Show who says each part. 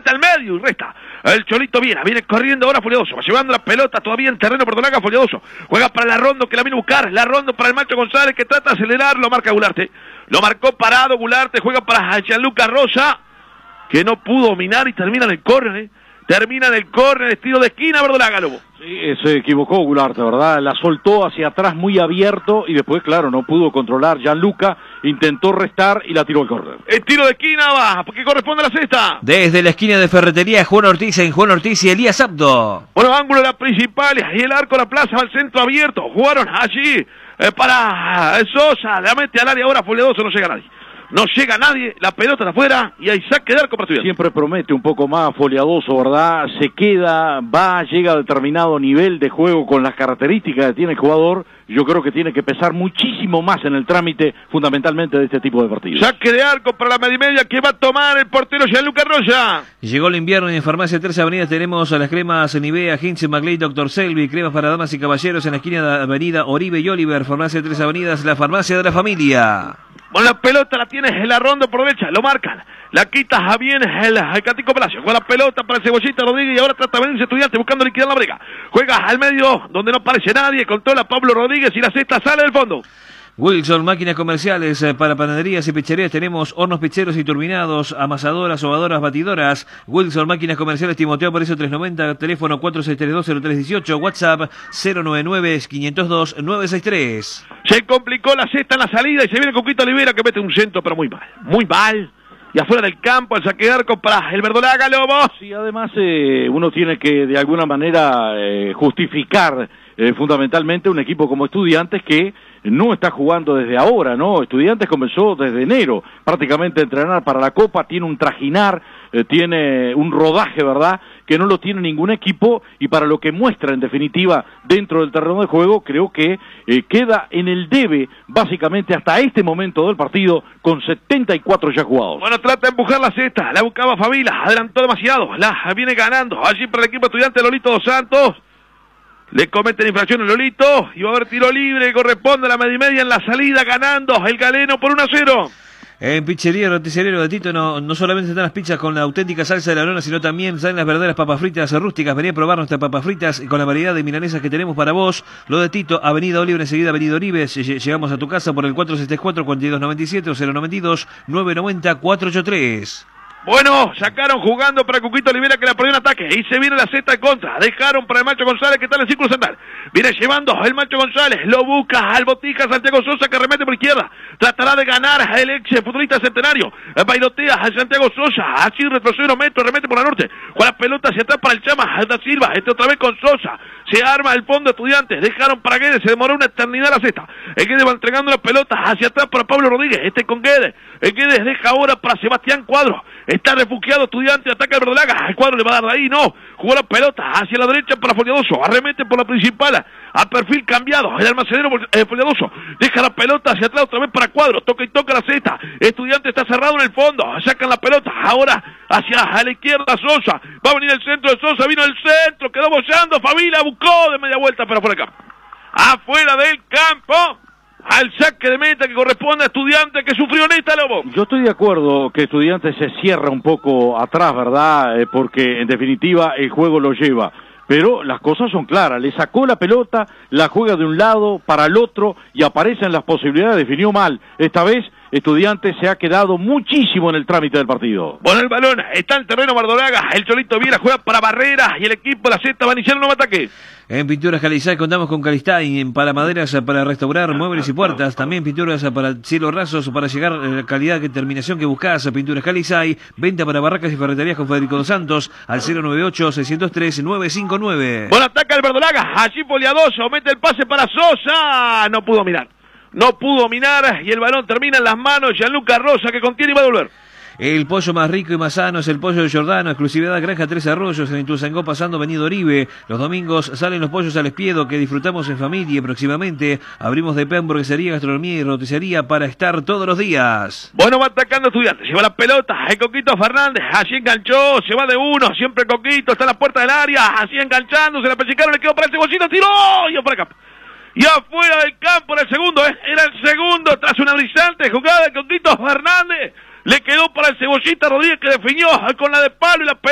Speaker 1: mete al medio y resta. El Cholito viene corriendo ahora Foliodoso, va llevando la pelota todavía en terreno Verdolaga. Foliodoso juega para la Rondo, que la viene a buscar, la Rondo para el Macho González, que trata de acelerar, lo marca Gularte, lo marcó parado Gularte, juega para Gianluca Rosa, que no pudo dominar y termina en el córner, estilo de esquina Verdolaga, Lobo.
Speaker 2: Sí, se equivocó Gularte, ¿verdad? La soltó hacia atrás muy abierto y después, claro, no pudo controlar. Gianluca intentó restar y la tiró al córner.
Speaker 1: El tiro de esquina va, porque corresponde a la cesta.
Speaker 3: Desde la esquina de Ferretería, Juan Ortiz y Elías Abdo.
Speaker 1: Bueno, ángulo de la principal y el arco de la plaza, al centro abierto. Jugaron allí para Sosa, la mete al área ahora Foliodoso, no llega nadie. No llega nadie, la pelota de afuera y hay saque de arco para Estudiantes.
Speaker 2: Siempre promete un poco más Foliodoso, ¿verdad? Se queda, llega a determinado nivel de juego con las características que tiene el jugador. Yo creo que tiene que pesar muchísimo más en el trámite, fundamentalmente de este tipo de partidos.
Speaker 1: Saque de arco para la media que va a tomar el portero Gianluca Rosa.
Speaker 3: Llegó el invierno y en Farmacia Tercera Avenida tenemos a las cremas Nivea, Hinze, Magley, Dr. Selby, cremas para damas y caballeros en la esquina de Avenida Oribe y Oliver. Farmacia Tercera Avenida, la farmacia de la familia.
Speaker 1: Bueno, la pelota la tienes en la Rondo por derecha, lo marcan. La quita a bien el Catico Palacio. Juega la pelota para el Cebollita Rodríguez y ahora trata de venirse Estudiante buscando liquidar la brega. Juega al medio donde no aparece nadie, controla Pablo Rodríguez y la cesta sale del fondo.
Speaker 3: Wilson, máquinas comerciales para panaderías y picherías. Tenemos hornos picheros y turbinados, amasadoras, sobadoras, batidoras. Wilson, máquinas comerciales, Timoteo Aparicio 390, teléfono 46320318, WhatsApp 099-502-963.
Speaker 1: Se complicó la cesta en la salida y se viene Coquito Olivera que mete un centro, pero muy mal. Y afuera del campo, el saque de arco para el Verdolaga, Lobo.
Speaker 2: Sí, además uno tiene que de alguna manera justificar fundamentalmente un equipo como Estudiantes que no está jugando desde ahora, ¿no? Estudiantes comenzó desde enero prácticamente a entrenar para la Copa, tiene un trajinar, tiene un rodaje, ¿verdad?, que no lo tiene ningún equipo, y para lo que muestra en definitiva dentro del terreno de juego, creo que queda en el debe básicamente hasta este momento del partido con 74 ya jugados.
Speaker 1: Bueno, trata de empujar la cesta, la buscaba Favila, adelantó demasiado, la viene ganando, allí para el equipo Estudiante Lolito dos Santos. Le cometen infracción a Lolito y va a haber tiro libre, corresponde a la media en la salida, ganando el Galeno por 1-0.
Speaker 3: En Pizzería Roticería de Tito no solamente están las pizzas con la auténtica salsa de la lona, sino también salen las verdaderas papas fritas rústicas. Vení a probar nuestras papas fritas con la variedad de milanesas que tenemos para vos. Lo de Tito, Avenida Oliver, enseguida Avenida Oribes. Llegamos a tu casa por el 474-4297 o 092-990-483.
Speaker 1: Bueno, sacaron jugando para Cuquito Olivera que la perdió en ataque y se viene la cesta en contra. Dejaron para el Macho González que está en el círculo central. Viene llevando el Macho González, lo busca al Botija Santiago Sosa que remete por izquierda. Tratará de ganar el ex futbolista Centenario. Bailotea a Santiago Sosa, así retrocede unos metros, remete por la norte. Con la pelota hacia atrás para el Chama da Silva, otra vez con Sosa. Se arma el fondo Estudiantes, dejaron para Guedes, se demoró una eternidad la cesta. El Guedes va entregando la pelota hacia atrás para Pablo Rodríguez, con Guedes. El Guedes deja ahora para Sebastián Cuadro. Está refugiado Estudiante, ataca el Verdolaga. El Cuadro le va a dar de ahí, no. Jugó la pelota hacia la derecha para Foliodoso. Arremete por la principal. A perfil cambiado. El almacenero Foliodoso. Deja la pelota hacia atrás otra vez para Cuadro. Toca y toca la cesta. Estudiante está cerrado en el fondo. Sacan la pelota. Ahora hacia la izquierda Sosa. Va a venir el centro de Sosa. Vino el centro. Quedó bollando. Favila buscó de media vuelta para afuera del campo. Afuera del campo. Al saque de meta que corresponde a Estudiantes que sufrió en esta, Lobo.
Speaker 2: Yo estoy de acuerdo que Estudiantes se cierra un poco atrás, ¿verdad? Porque en definitiva el juego lo lleva. Pero las cosas son claras, le sacó la pelota, la juega de un lado para el otro y aparecen las posibilidades, definió mal. Esta vez Estudiantes se ha quedado muchísimo en el trámite del partido.
Speaker 1: Bueno, el balón está en el terreno Verdolaga, el Cholito Viera juega para Barreras y el equipo de la Z va a iniciar un nuevo ataque.
Speaker 3: En Pinturas Calizay contamos con Calistay, en palamaderas para restaurar muebles y puertas, también pinturas para cielos rasos para llegar a la calidad y terminación que buscas. Pinturas Calizay, venta para barracas y ferreterías con Federico dos Santos al 098-603-959.
Speaker 1: Bueno, ataca el Verdolaga, allí Poliadoso, mete el pase para Sosa, no pudo mirar y el balón termina en las manos de Gianluca Rosa que contiene y va a devolver.
Speaker 3: El pollo más rico y más sano es el pollo de Giordano, exclusividad Granja Tres Arroyos, en Ituzaingó pasando Avenida Oribe. Los domingos salen los pollos al espiedo que disfrutamos en familia y próximamente abrimos de hamburguesería, gastronomía y roticería para estar todos los días.
Speaker 1: Bueno, va atacando Estudiantes, lleva la pelota, el Coquito Fernández, allí enganchó, se va de uno, siempre Coquito, está en la puerta del área, así enganchando, se la pechicaron, le quedó para el Cebollito, tiró y afuera del campo. Y afuera del campo era el segundo, era el segundo, tras una brillante jugada de Coquito Fernández. Le quedó para el Cebollita Rodríguez que definió con la de palo y la pelota.